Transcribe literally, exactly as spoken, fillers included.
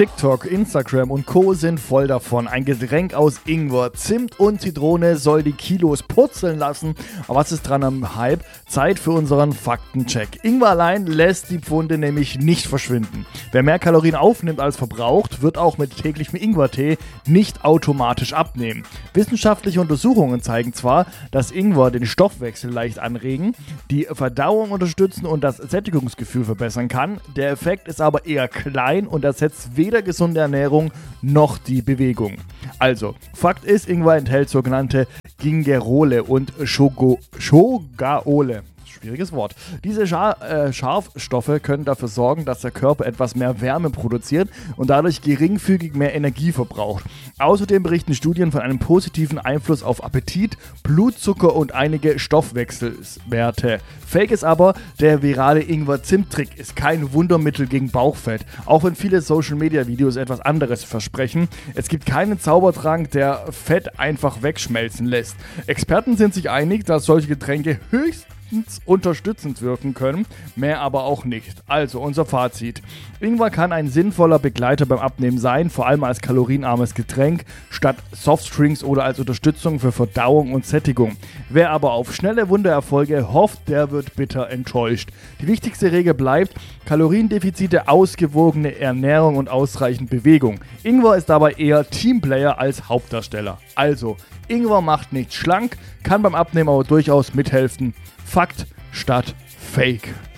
TikTok, Instagram und Co. sind voll davon. Ein Getränk aus Ingwer, Zimt und Zitrone soll die Kilos purzeln lassen. Aber was ist dran am Hype? Zeit für unseren Faktencheck. Ingwer allein lässt die Pfunde nämlich nicht verschwinden. Wer mehr Kalorien aufnimmt als verbraucht, wird auch mit täglichem Ingwertee nicht automatisch abnehmen. Wissenschaftliche Untersuchungen zeigen zwar, dass Ingwer den Stoffwechsel leicht anregen, die Verdauung unterstützen und das Sättigungsgefühl verbessern kann. Der Effekt ist aber eher klein und ersetzt weder gesunde Ernährung noch die Bewegung. Also, Fakt ist, Ingwer enthält sogenannte Gingerole und Shogo- Shogaole. Schwieriges Wort. Diese Schar- äh, Scharfstoffe können dafür sorgen, dass der Körper etwas mehr Wärme produziert und dadurch geringfügig mehr Energie verbraucht. Außerdem berichten Studien von einem positiven Einfluss auf Appetit, Blutzucker und einige Stoffwechselwerte. Fake ist aber, der virale Ingwer-Zimt-Trick ist kein Wundermittel gegen Bauchfett, auch wenn viele Social-Media-Videos etwas anderes versprechen. Es gibt keinen Zaubertrank, der Fett einfach wegschmelzen lässt. Experten sind sich einig, dass solche Getränke höchst unterstützend wirken können, mehr aber auch nicht. Also unser Fazit. Ingwer kann ein sinnvoller Begleiter beim Abnehmen sein, vor allem als kalorienarmes Getränk, statt Softdrinks oder als Unterstützung für Verdauung und Sättigung. Wer aber auf schnelle Wundererfolge hofft, der wird bitter enttäuscht. Die wichtigste Regel bleibt: Kaloriendefizite, ausgewogene Ernährung und ausreichend Bewegung. Ingwer ist dabei eher Teamplayer als Hauptdarsteller. Also, Ingwer macht nicht schlank, kann beim Abnehmen aber durchaus mithelfen. Fakt statt Fake.